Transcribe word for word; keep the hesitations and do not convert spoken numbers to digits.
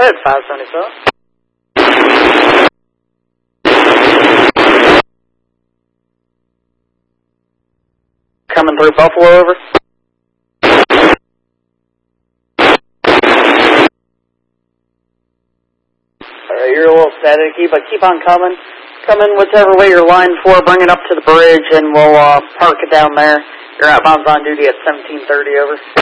ahead, five seventy-seven. Coming through Buffalo, over. Uh, you're a little staticky, but keep on coming. Come in whichever way you're lined for, bring it up to the bridge, and we'll uh, park it down there. You're outbound on duty at seventeen thirty, over.